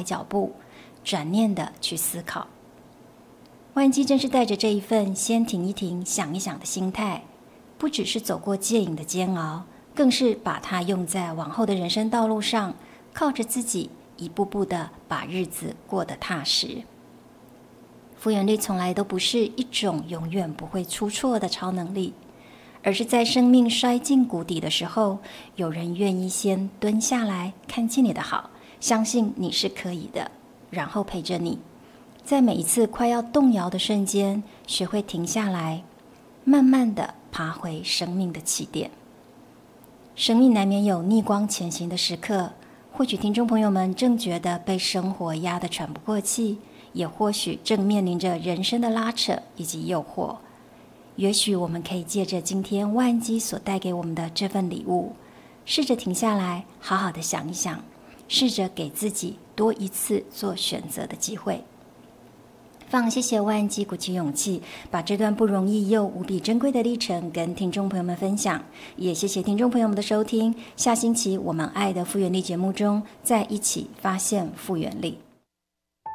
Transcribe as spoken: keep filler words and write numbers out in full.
来脚步，转念的去思考。万基正是带着这一份先停一停、想一想的心态，不只是走过戒瘾的煎熬，更是把它用在往后的人生道路上，靠着自己一步步的把日子过得踏实。复原力从来都不是一种永远不会出错的超能力，而是在生命摔进谷底的时候，有人愿意先蹲下来看见你的好，相信你是可以的，然后陪着你，在每一次快要动摇的瞬间，学会停下来，慢慢的爬回生命的起点。生命难免有逆光前行的时刻，或许听众朋友们正觉得被生活压得喘不过气，也或许正面临着人生的拉扯以及诱惑。也许我们可以借着今天万基所带给我们的这份礼物，试着停下来，好好的想一想，试着给自己多一次做选择的机会。非常谢谢万基鼓起勇气，把这段不容易又无比珍贵的历程跟听众朋友们分享，也谢谢听众朋友们的收听。下星期我们爱的复原力节目中，再一起发现复原力。